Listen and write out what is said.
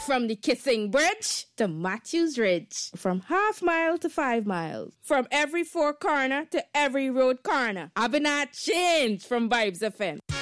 From the Kissing Bridge to Matthews Ridge. From half mile to 5 miles. From every four corner to every road corner. I've been at change from Vibes FM.